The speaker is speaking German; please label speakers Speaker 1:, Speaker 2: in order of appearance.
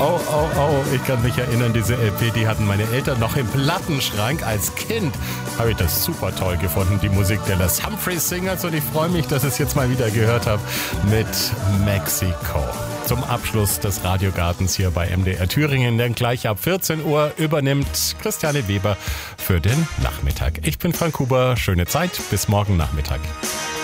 Speaker 1: Oh, oh, oh, ich kann mich erinnern, diese LP, die hatten meine Eltern noch im Plattenschrank. Als Kind habe ich das super toll gefunden, die Musik der Les Humphreys Singers. Und ich freue mich, dass ich es jetzt mal wieder gehört habe mit Mexiko. Zum Abschluss des Radiogartens hier bei MDR Thüringen, denn gleich ab 14 Uhr übernimmt Christiane Weber für den Nachmittag. Ich bin Frank Huber, schöne Zeit, bis morgen Nachmittag.